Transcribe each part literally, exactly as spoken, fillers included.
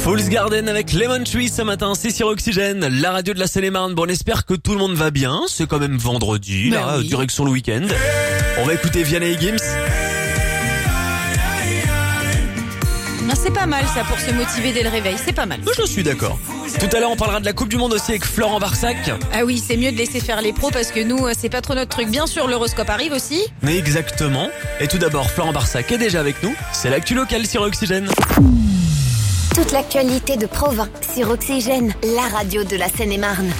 Fool's Garden avec Lemon Tree ce matin, c'est sur Oxygène, la radio de la Seine-et-Marne. Bon, on espère que tout le monde va bien. C'est quand même vendredi, Ben là, oui. direction le week-end. On va écouter Vianney et Gims. Ah, c'est pas mal ça pour se motiver dès le réveil, c'est pas mal. Je suis d'accord. Tout à l'heure, on parlera de la Coupe du Monde aussi avec Florent Barsac. Ah oui, c'est mieux de laisser faire les pros parce que nous, euh, c'est pas trop notre truc. Bien sûr, l'horoscope arrive aussi. Mais exactement. Et tout d'abord, Florent Barsac est déjà avec nous. C'est l'actu locale sur Oxygène. Toute l'actualité de Provins sur Oxygène, la radio de la Seine-et-Marne.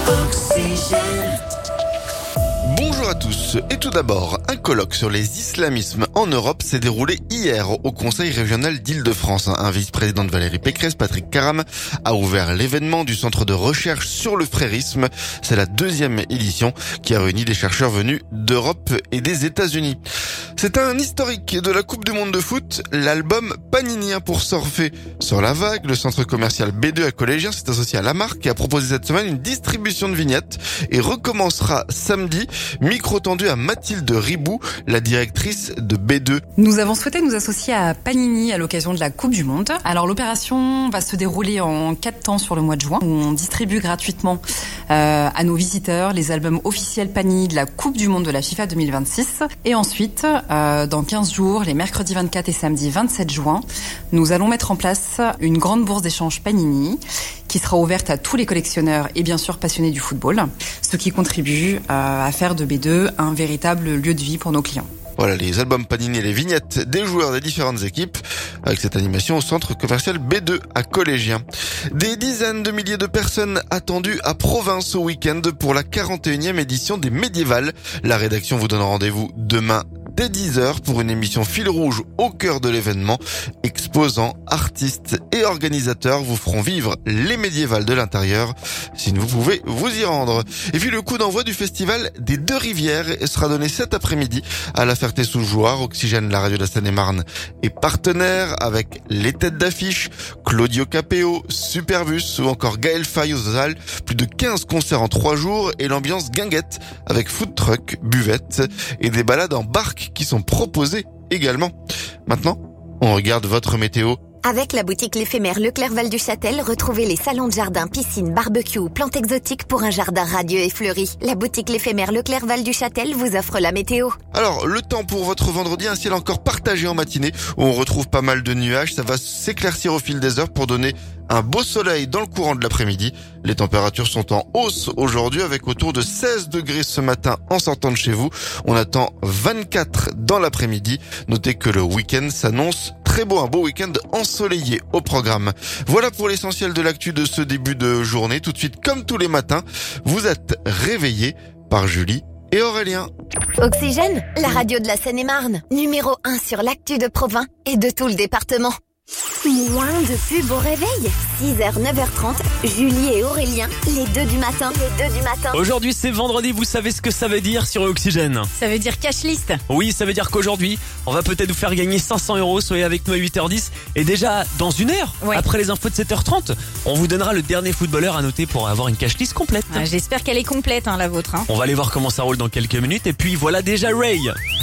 Bonjour à tous. Et tout d'abord, un colloque sur les islamismes en Europe s'est déroulé hier au Conseil régional d'Île-de-France. Un vice-président de Valérie Pécresse, Patrick Caram, a ouvert l'événement du Centre de recherche sur le frérisme. C'est la deuxième édition qui a réuni des chercheurs venus d'Europe et des États-Unis. C'est un historique de la Coupe du Monde de foot, l'album Panini pour surfer sur la vague. Le centre commercial B deux à Collégien s'est associé à la marque et a proposé cette semaine une distribution de vignettes et recommencera samedi. Micro tendu à Mathilde Ribou, la directrice de B deux. Nous avons souhaité nous associer à Panini à l'occasion de la Coupe du Monde. Alors l'opération va se dérouler en quatre temps sur le mois de juin, où on distribue gratuitement euh, à nos visiteurs les albums officiels Panini de la Coupe du Monde de la FIFA deux mille vingt-six. Et ensuite, euh, dans quinze jours, les mercredis vingt-quatre et samedi vingt-sept juin, nous allons mettre en place une grande bourse d'échange Panini qui sera ouverte à tous les collectionneurs et bien sûr passionnés du football, ce qui contribue euh, à faire de B deux un véritable lieu de vie pour nos clients. Voilà les albums Panini et les vignettes des joueurs des différentes équipes avec cette animation au centre commercial B deux à Collégien. Des dizaines de milliers de personnes attendues à Provins ce week-end pour la quarante et unième édition des Médiévales. La rédaction vous donne rendez-vous demain dès dix heures pour une émission fil rouge au cœur de l'événement. Exposants, artistes et organisateurs vous feront vivre les médiévales de l'intérieur si vous pouvez vous y rendre. Et puis le coup d'envoi du festival des Deux Rivières sera donné cet après-midi à la Ferté-sous-Jouarre. Oxygène, la radio de la Seine-et-Marne, est partenaire avec les têtes d'affiche, Claudio Capéo, Superbus ou encore Gaël Faye aux Halles. Plus de quinze concerts en trois jours et l'ambiance guinguette avec food truck, buvette et des balades en barque qui sont proposées également. Maintenant, on regarde votre météo. Avec la boutique L'Éphémère Leclerc Val du Châtel, retrouvez les salons de jardin, piscine, barbecue ou plantes exotiques pour un jardin radieux et fleuri. La boutique L'Éphémère Leclerc Val du Châtel vous offre la météo. Alors, le temps pour votre vendredi, un ciel encore partagé en matinée où on retrouve pas mal de nuages. Ça va s'éclaircir au fil des heures pour donner un beau soleil dans le courant de l'après-midi. Les températures sont en hausse aujourd'hui avec autour de seize degrés ce matin en sortant de chez vous. On attend vingt-quatre dans l'après-midi. Notez que le week-end s'annonce très beau, un beau week-end ensoleillé au programme. Voilà pour l'essentiel de l'actu de ce début de journée. Tout de suite, comme tous les matins, vous êtes réveillés par Julie et Aurélien. Oxygène, la radio de la Seine-et-Marne, numéro un sur l'actu de Provins et de tout le département. Loin de pub au réveil. six heures, neuf heures trente, Julie et Aurélien, les deux du matin. Les deux du matin. Aujourd'hui, c'est vendredi, vous savez ce que ça veut dire sur Oxygène. Ça veut dire cash list. Oui, ça veut dire qu'aujourd'hui, on va peut-être vous faire gagner cinq cents euros. Soyez avec nous à huit heures dix. Et déjà, dans une heure, Ouais. après les infos de sept heures trente, on vous donnera le dernier footballeur à noter pour avoir une cash list complète. Ah, j'espère qu'elle est complète, hein, la vôtre. Hein. On va aller voir comment ça roule dans quelques minutes. Et puis voilà déjà Ray.